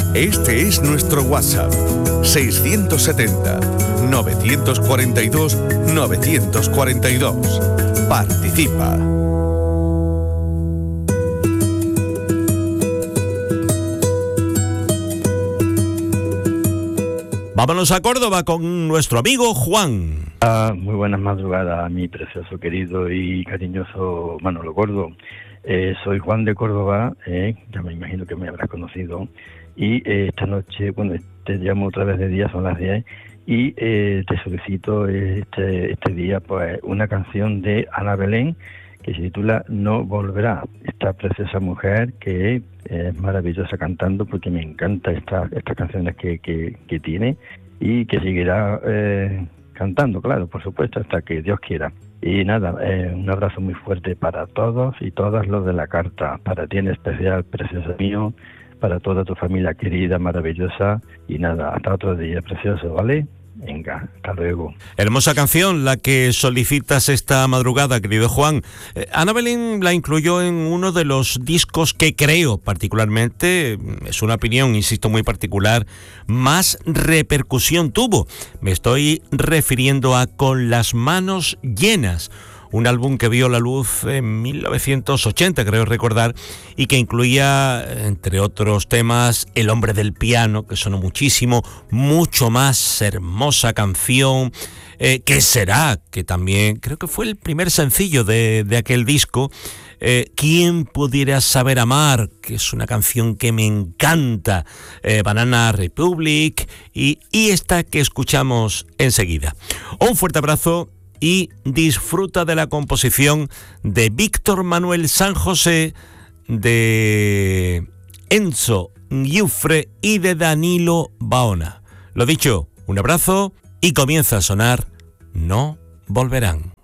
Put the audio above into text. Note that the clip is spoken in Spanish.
Este es nuestro WhatsApp, 670-942-942. Participa. Vámonos a Córdoba con nuestro amigo Juan. Muy buenas madrugadas a mi precioso, querido y cariñoso Manolo Gordo. Soy Juan de Córdoba, ya me imagino que me habrás conocido. Y esta noche, bueno, te llamo otra vez de día, son las 10, y te solicito este día pues una canción de Ana Belén que se titula No Volverá. Esta preciosa mujer que es maravillosa cantando, porque me encanta estas canciones que tiene, y que seguirá cantando, claro, por supuesto, hasta que Dios quiera. Y nada, un abrazo muy fuerte para todos y todas los de la carta, para ti en especial, precioso mío, para toda tu familia querida, maravillosa, y nada, hasta otro día, precioso, ¿vale? Venga, hasta luego. Hermosa canción la que solicitas esta madrugada, querido Juan. Ana Belén la incluyó en uno de los discos que creo particularmente, es una opinión, insisto, muy particular, más repercusión tuvo. Me estoy refiriendo a Con las manos llenas, un álbum que vio la luz en 1980, creo recordar, y que incluía, entre otros temas, El hombre del piano, que sonó muchísimo, Mucho más, hermosa canción, ¿Qué será?, que también creo que fue el primer sencillo de aquel disco, ¿Quién pudiera saber amar?, que es una canción que me encanta, Banana Republic, y esta que escuchamos enseguida. Un fuerte abrazo y disfruta de la composición de Víctor Manuel San José, de Enzo Giuffre y de Danilo Baona. Lo dicho, un abrazo y comienza a sonar No Volverán.